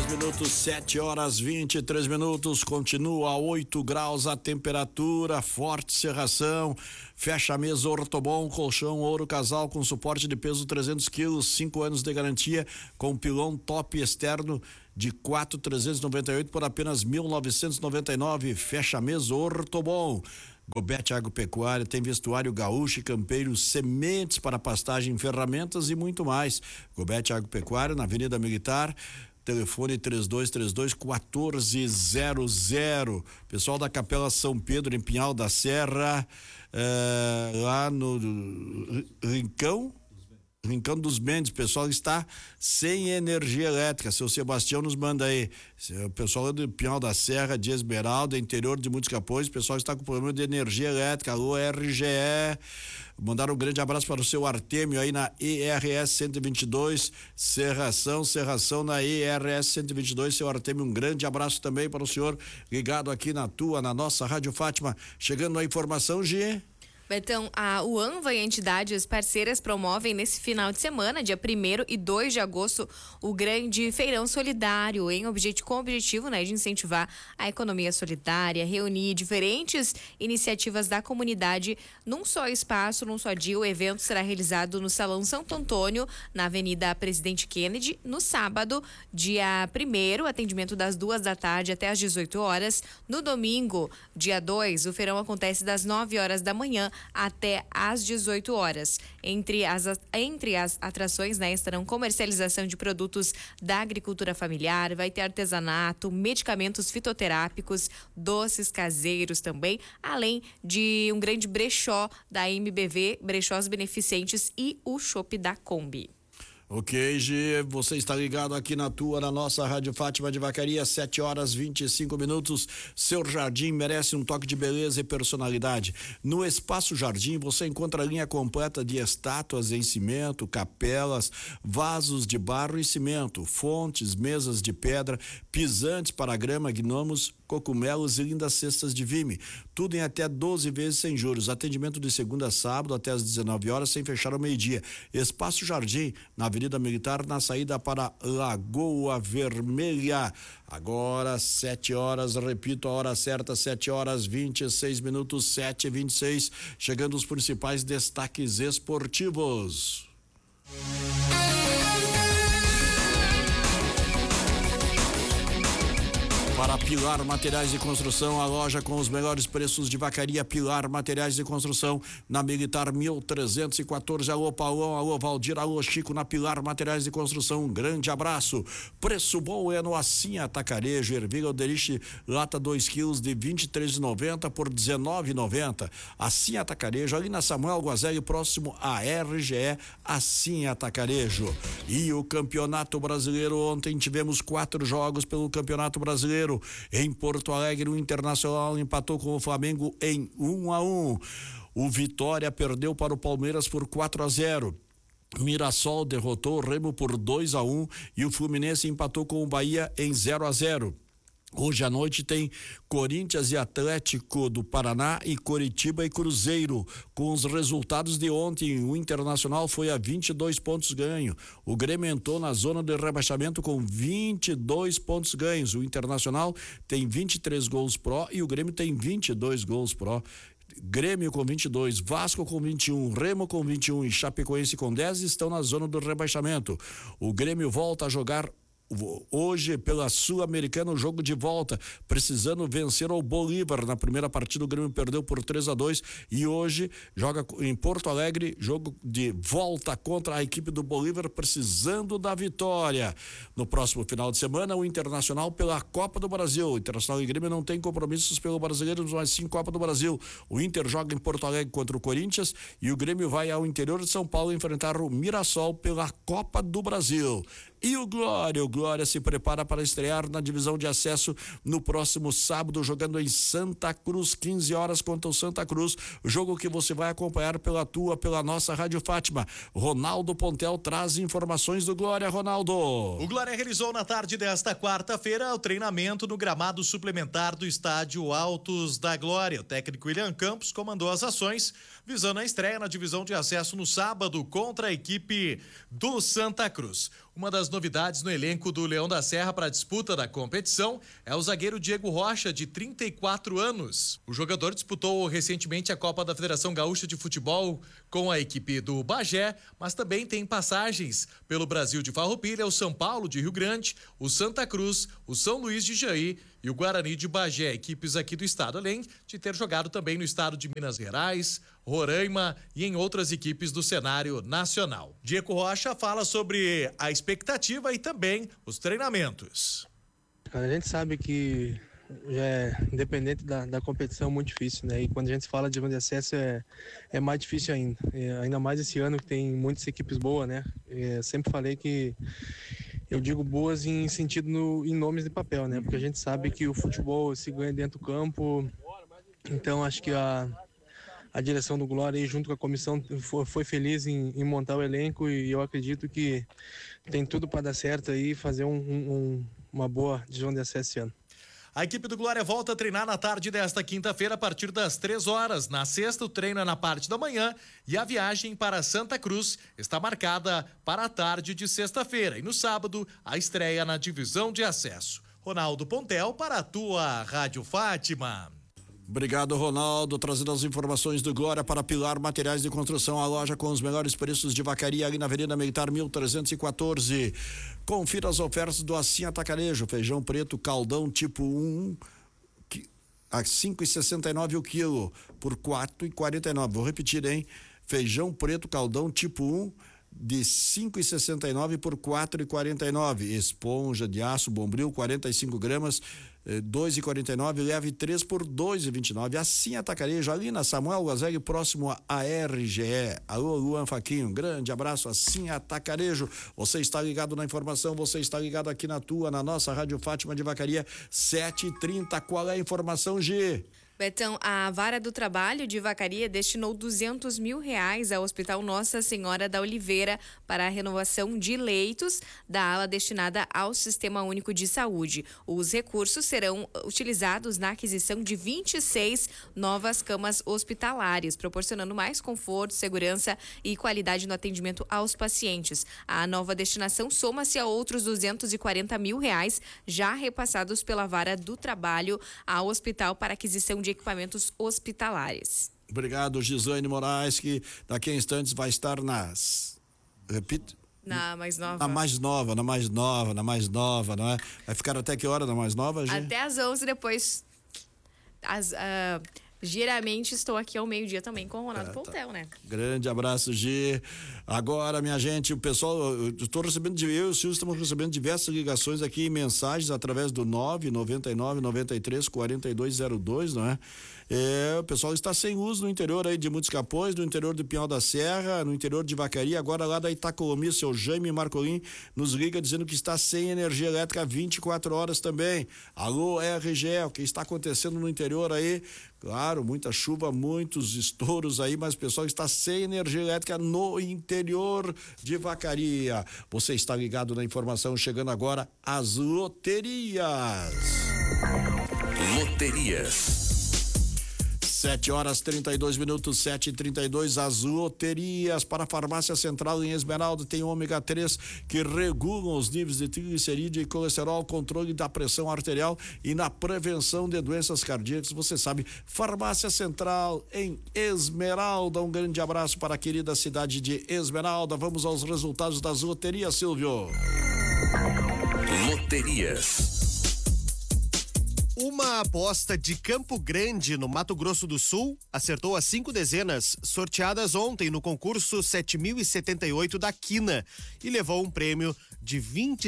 minutos, 7h23, continua a 8 graus a temperatura, forte cerração, fecha a mesa Ortobon, colchão ouro casal com suporte de peso 300 quilos, 5 anos de garantia, com pilão top externo de 4.398 por apenas 1.999, fecha a mesa Ortobon. Gobete Agropecuária tem vestuário gaúcho e campeiro, sementes para pastagem, ferramentas e muito mais. Gobete Agropecuária na Avenida Militar, telefone 3232-1400. Pessoal da Capela São Pedro em Pinhal da Serra, lá no Rincão dos Mendes, o pessoal está sem energia elétrica. Seu Sebastião nos manda aí. O pessoal do Pinhal da Serra, de Esmeralda, interior de Muitos Capões, o pessoal está com problema de energia elétrica. Alô, RGE. Mandar um grande abraço para o seu Artêmio aí na ERS 122, Serração na ERS 122. Seu Artêmio, um grande abraço também para o senhor ligado aqui na nossa Rádio Fátima. Chegando a informação, G. Betão, a UANVA e entidades parceiras promovem nesse final de semana, dia 1º e 2 de agosto, o grande feirão solidário, com o objetivo, de incentivar a economia solidária, reunir diferentes iniciativas da comunidade num só espaço, num só dia. O evento será realizado no Salão Santo Antônio, na Avenida Presidente Kennedy, no sábado, dia 1º, atendimento das 2 da tarde até às 18 horas. No domingo, dia 2, o feirão acontece das 9 horas da manhã até às 18 horas. Entre as atrações, estarão comercialização de produtos da agricultura familiar, vai ter artesanato, medicamentos fitoterápicos, doces caseiros também, além de um grande brechó da MBV, brechós beneficentes e o chopp da Kombi. Ok, G, você está ligado aqui na nossa Rádio Fátima de Vacaria, 7h25. Seu jardim merece um toque de beleza e personalidade. No Espaço Jardim você encontra a linha completa de estátuas em cimento, capelas, vasos de barro e cimento, fontes, mesas de pedra, pisantes para grama, gnomos, cogumelos e lindas cestas de vime. Tudo em até 12 vezes sem juros. Atendimento de segunda a sábado até às 19 horas, sem fechar ao meio-dia. Espaço Jardim, na Avenida Militar, na saída para Lagoa Vermelha. Agora 7 horas, repito a hora certa, 7h26, 7h26. Chegando os principais destaques esportivos. Para Pilar Materiais de Construção, a loja com os melhores preços de Vacaria. Pilar Materiais de Construção, na Militar 1314. Alô, Paulão, alô, Valdir, alô, Chico, na Pilar Materiais de Construção. Um grande abraço. Preço bom é no Assim Atacarejo. Ervilha Oderich, lata 2 quilos de 23,90 por 19,90. Assim Atacarejo, ali na Samuel Guazelli, próximo à RGE. Assim Atacarejo. E o Campeonato Brasileiro, ontem tivemos 4 jogos pelo Campeonato Brasileiro. Em Porto Alegre, o Internacional empatou com o Flamengo em 1-1. O Vitória perdeu para o Palmeiras por 4-0. Mirassol derrotou o Remo por 2-1 e o Fluminense empatou com o Bahia em 0-0. Hoje à noite tem Corinthians e Atlético do Paraná e Coritiba e Cruzeiro. Com os resultados de ontem, o Internacional foi a 22 pontos ganho. O Grêmio entrou na zona de rebaixamento com 22 pontos ganhos. O Internacional tem 23 gols pró e o Grêmio tem 22 gols pró. Grêmio com 22, Vasco com 21, Remo com 21 e Chapecoense com 10 estão na zona do rebaixamento. O Grêmio volta a jogar hoje pela Sul-Americana, o jogo de volta, precisando vencer ao Bolívar. Na primeira partida o Grêmio perdeu por 3-2 e hoje joga em Porto Alegre, jogo de volta contra a equipe do Bolívar, precisando da vitória. No próximo final de semana, o Internacional pela Copa do Brasil. O Internacional e Grêmio não tem compromissos pelo Brasileiro, mas sim Copa do Brasil. O Inter joga em Porto Alegre contra o Corinthians e o Grêmio vai ao interior de São Paulo enfrentar o Mirassol pela Copa do Brasil. E o Glória se prepara para estrear na divisão de acesso no próximo sábado, jogando em Santa Cruz, 15 horas contra o Santa Cruz, jogo que você vai acompanhar pela nossa Rádio Fátima. Ronaldo Pontel traz informações do Glória. Ronaldo. O Glória realizou na tarde desta quarta-feira o treinamento no gramado suplementar do estádio Altos da Glória. O técnico William Campos comandou as ações visando a estreia na divisão de acesso no sábado contra a equipe do Santa Cruz. Uma das novidades no elenco do Leão da Serra para a disputa da competição é o zagueiro Diego Rocha, de 34 anos. O jogador disputou recentemente a Copa da Federação Gaúcha de Futebol com a equipe do Bagé, mas também tem passagens pelo Brasil de Farroupilha, o São Paulo de Rio Grande, o Santa Cruz, o São Luís de Jaí e o Guarani de Bagé, equipes aqui do estado, além de ter jogado também no estado de Minas Gerais, Roraima e em outras equipes do cenário nacional. Diego Rocha fala sobre a expectativa e também os treinamentos. A gente sabe que independente da competição é muito difícil, né? E quando a gente fala de divisão de acesso é mais difícil ainda. Ainda mais esse ano que tem muitas equipes boas, né? Sempre falei que eu digo boas em sentido em nomes de papel, né? Porque a gente sabe que o futebol se ganha dentro do campo. Então acho que a direção do Glória, aí, junto com a comissão, foi feliz em montar o elenco, e eu acredito que tem tudo para dar certo aí e fazer uma boa divisão de acesso esse ano. A equipe do Glória volta a treinar na tarde desta quinta-feira a partir das 3 horas. Na sexta, o treino é na parte da manhã e a viagem para Santa Cruz está marcada para a tarde de sexta-feira. E no sábado, a estreia na divisão de acesso. Ronaldo Pontel para a tua Rádio Fátima. Obrigado, Ronaldo, trazendo as informações do Glória para Pilar Materiais de Construção, a loja com os melhores preços de vacaria ali na Avenida Militar 1314. Confira as ofertas do Assim Atacarejo, feijão preto caldão tipo 1 a 5,69 o quilo por 4,49. Vou repetir, hein? Feijão preto caldão tipo 1 de 5,69 por 4,49. Esponja de aço Bombril 45 gramas 2,49, leve 3 por 2,29. Assim Atacarejo, ali na Samuel Guazelli, próximo à RGE. Alô, Luan Faquinho, grande abraço. Assim Atacarejo, você está ligado na informação, você está ligado aqui na nossa Rádio Fátima de Vacaria 7h30. Qual é a informação, G? Betão, a Vara do Trabalho de Vacaria destinou R$200 mil ao Hospital Nossa Senhora da Oliveira para a renovação de leitos da ala destinada ao Sistema Único de Saúde. Os recursos serão utilizados na aquisição de 26 novas camas hospitalares, proporcionando mais conforto, segurança e qualidade no atendimento aos pacientes. A nova destinação soma-se a outros R$240 mil já repassados pela Vara do Trabalho ao hospital para aquisição de equipamentos hospitalares. Obrigado, Gislaine Moraes, que daqui a instantes vai estar repito? Na mais nova. Na mais nova, não é? Vai ficar até que hora na mais nova, Gi? Até às 11, depois geralmente estou aqui ao meio-dia também com o Ronaldo Pontel, né? Grande abraço, Gi. Agora, minha gente, o pessoal, eu e o Silvio estamos recebendo diversas ligações aqui, mensagens através do 999-93-4202, não é? O pessoal está sem luz no interior aí de Muitos Capões, no interior do Pinhal da Serra, no interior de Vacaria, agora lá da Itacolomi, seu Jaime Marcolin nos liga dizendo que está sem energia elétrica 24 horas também. Alô, RGE, o que está acontecendo no interior aí? Claro, muita chuva, muitos estouros aí, mas o pessoal está sem energia elétrica no interior de Vacaria. Você está ligado na informação, chegando agora às loterias. Loterias. 7h32, 7h32, as loterias para a Farmácia Central em Esmeralda tem ômega 3 que regulam os níveis de triglicerídeo e colesterol, controle da pressão arterial e na prevenção de doenças cardíacas. Você sabe, Farmácia Central em Esmeralda. Um grande abraço para a querida cidade de Esmeralda. Vamos aos resultados das loterias, Silvio. Loterias. Uma aposta de Campo Grande, no Mato Grosso do Sul, acertou as 5 dezenas sorteadas ontem no concurso 7.078 da Quina e levou um prêmio de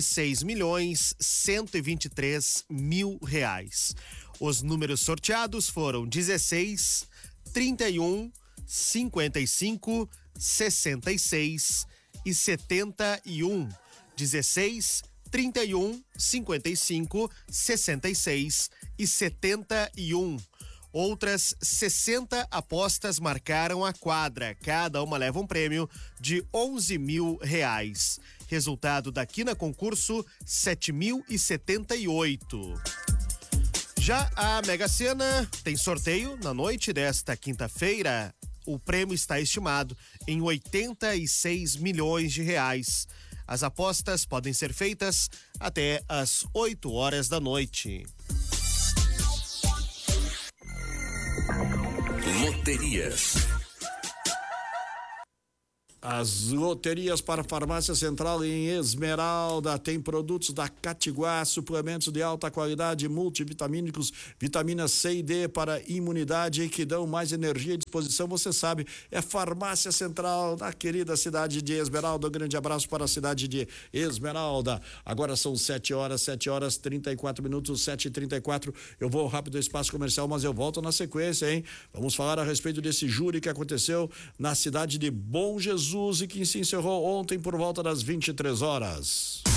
R$26.123.000. Os números sorteados foram 16, 31, 55, 66 e 71. 16, 31, 55, 66 e 71. Outras 60 apostas marcaram a quadra. Cada uma leva um prêmio de R$11.000. Resultado da Quina concurso 7.078. Já a Mega Sena tem sorteio na noite desta quinta-feira. O prêmio está estimado em R$86 milhões. As apostas podem ser feitas até às 8 horas da noite. Loterias. As loterias para a Farmácia Central em Esmeralda tem produtos da Catiguá, suplementos de alta qualidade, multivitamínicos, vitaminas C e D para imunidade que dão mais energia e disposição. Você sabe, é Farmácia Central da querida cidade de Esmeralda. Um grande abraço para a cidade de Esmeralda. Agora são 7 horas 34 minutos, 7h34. Eu vou rápido ao espaço comercial, mas eu volto na sequência, hein? Vamos falar a respeito desse júri que aconteceu na cidade de Bom Jesus e que se encerrou ontem por volta das 23 horas.